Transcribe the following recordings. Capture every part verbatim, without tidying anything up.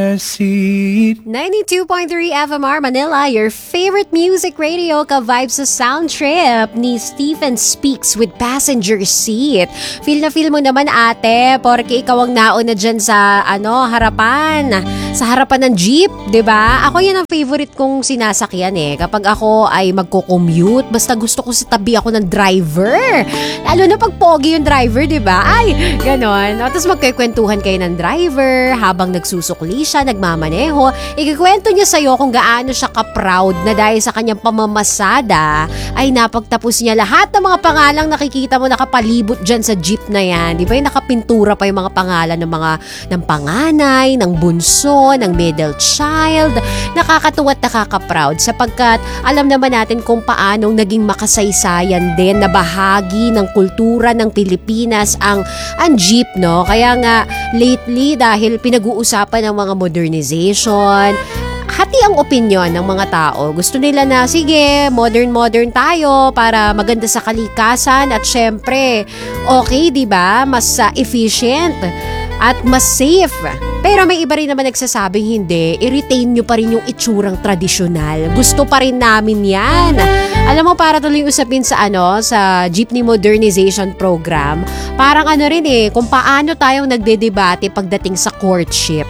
seat. ninety-two point three F M R Manila, your favorite music radio ka-vibes sa sound trip ni Stephen Speaks with Passenger Seat. Feel na feel mo naman ate, porke ikaw ang nauna dyan sa ano, harapan. Sa harapan ng jeep, ba? Diba? Ako yan ang favorite kong sinasakyan eh. Kapag ako ay magko-commute, basta gusto ko sa tabi ako ng driver. Lalo na pag pogi yung driver, ba? Diba? Ay, ganon. Tapos magkikwentuhan kayo ng driver habang nagsusukli siya, nagmamaneho. Ikikwento niya sa'yo kung gaano siya ka-proud na dahil sa kanyang pamamasada ay napagtapos niya lahat ng mga pangalang nakikita mo nakapalibot dyan sa jeep na yan. Di ba yung nakapintura pa yung mga pangalan ng mga ng panganay, ng bunso, ng middle child. Nakakatuwa at nakaka-proud sapagkat alam naman natin kung paanong naging makasaysayan din na bahagi ng kultura ng Pilipinas ang, ang jeep, no? Kaya nga lately dahil pinag-uusapan ng mga modernization, hati ang opinion ng mga tao. Gusto nila na, sige, modern-modern tayo para maganda sa kalikasan at syempre, okay, di ba? Mas uh, efficient at mas safe. Pero may iba rin naman nagsasabing hindi, i-retain nyo pa rin yung itsurang tradisyonal. Gusto pa rin namin yan. Alam mo, para tuloy usapin sa ano, sa jeepney modernization program, parang ano rin eh, kung paano tayong nagdedebate pagdating sa courtship.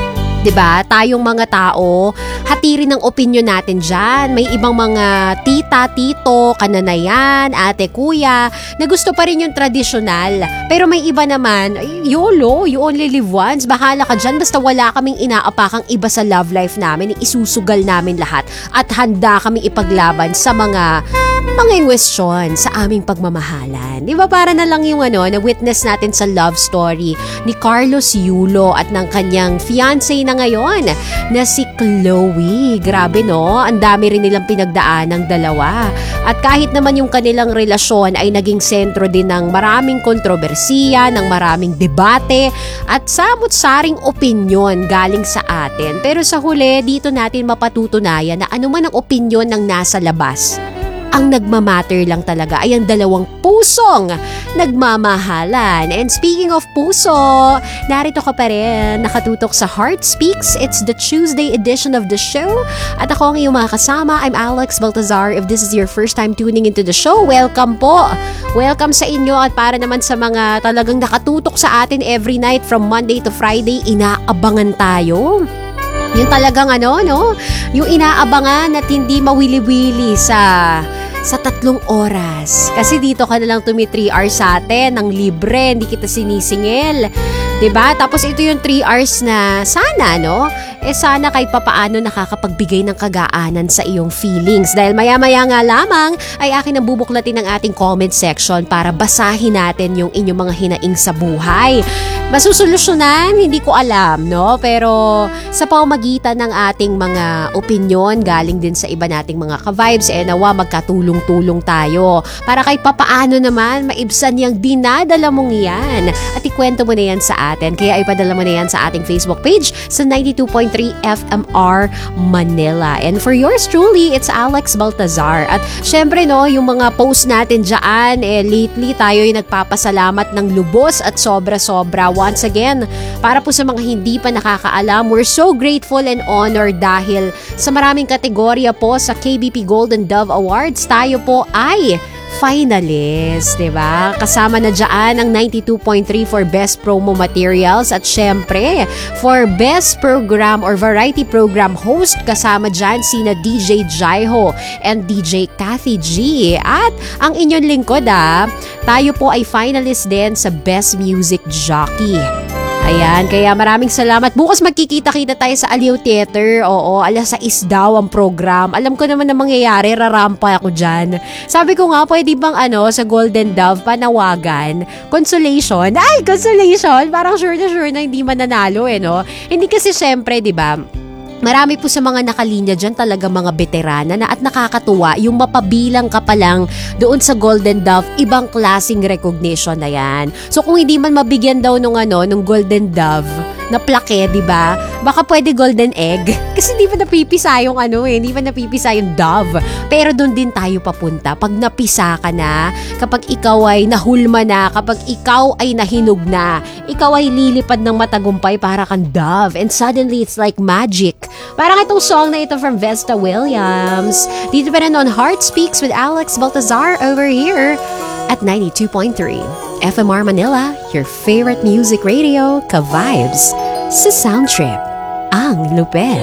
Diba? Tayong mga tao, hati rin ang opinion natin dyan. May ibang mga tita, tito, kananayan, ate, kuya, na gusto pa rin yung tradisyonal. Pero may iba naman, YOLO, you only live once. Bahala ka dyan, basta wala kaming inaapakang iba sa love life namin. Isusugal namin lahat. At handa kaming ipaglaban sa mga pangingwestiyon sa aming pagmamahalan. Diba para na lang yung ano, na-witness natin sa love story ni Carlos Yulo at ng kanyang fiancé na ngayon na si Chloe. Grabe no, ang dami rin nilang pinagdaan ng dalawa. At kahit naman yung kanilang relasyon ay naging sentro din ng maraming kontrobersiya, ng maraming debate at samut-saring opinyon galing sa atin. Pero sa huli, dito natin mapatutunayan na anuman ang opinyon ng nasa labas, ang nagmamatter lang talaga ay ang dalawang pusong nagmamahalan. And speaking of puso, narito ka pa rin, nakatutok sa Heart Speaks. It's the Tuesday edition of the show. At ako ang iyong mga kasama. I'm Alex Baltazar. If this is your first time tuning into the show, welcome po. Welcome sa inyo at para naman sa mga talagang nakatutok sa atin every night from Monday to Friday, inaabangan tayo. Yung talagang ano, no? Yung inaabangan at hindi mawili-wili sa sa tatlong oras. Kasi dito ka nalang tumi three hours sa atin, ng libre, hindi kita sinisingil. Diba? Tapos ito yung three hours na sana, no? Eh sana kahit papaano nakakapagbigay ng kagaanan sa iyong feelings. Dahil maya-maya nga lamang ay akin ang bubuklatin ng ating comment section para basahin natin yung inyong mga hinaing sa buhay. Masusolusyonan, hindi ko alam, no? Pero sa pamamagitan ng ating mga opinion, galing din sa iba nating mga ka-vibes, eh nawa magkatulong-tulong tayo. Para kahit papaano naman, maibsan yung dinadala mong yan. At ikwento mo na yan sa atin. Kaya ipadala mo na yan sa ating Facebook page sa ninety-two point three F M R Manila. And for yours truly, it's Alex Baltazar. At syempre no, yung mga post natin dyan, eh lately tayo yung nagpapasalamat ng lubos at sobra-sobra. Once again, para po sa mga hindi pa nakakaalam, we're so grateful and honored dahil sa maraming kategorya po sa K B P Golden Dove Awards, tayo po ay finalist, diba? Kasama na dyan ang ninety-two point three for Best Promo Materials at syempre, for Best Program or Variety Program Host, kasama dyan sina D J Jaiho and D J Kathy G. At ang inyong lingkod ah, tayo po ay finalist din sa Best Music Jockey. Ayan, kaya maraming salamat. Bukas magkikita-kita tayo sa Aliw Theater. Oo, alas sais daw ang program. Alam ko naman na mangyayari, rarampa ako dyan. Sabi ko nga, pwede bang ano, sa Golden Dove, panawagan, consolation? Ay, consolation! Parang sure na sure na hindi mananalo eh, no? Hindi kasi syempre, di ba? Marami po sa mga nakalinya dyan talaga mga veterana na at nakakatuwa yung mapabilang ka pa lang doon sa Golden Dove, ibang klaseng recognition na yan. So kung hindi man mabigyan daw nung ano, nung Golden Dove, na plake, di ba? Baka pwede golden egg. Kasi di pa napipisa yung ano eh, di pa napipisa yung dove. Pero doon din tayo papunta. Pag napisa ka na, kapag ikaw ay nahulma na, kapag ikaw ay nahinog na, ikaw ay lilipad ng matagumpay para kang dove. And suddenly, it's like magic. Parang itong song na ito from Vesta Williams. Dito pa rin on Heart Speaks with Alex Baltazar over here at ninety-two point three F M R Manila, your favorite music radio, ka-vibes sa Sound Trip. Ang lupet.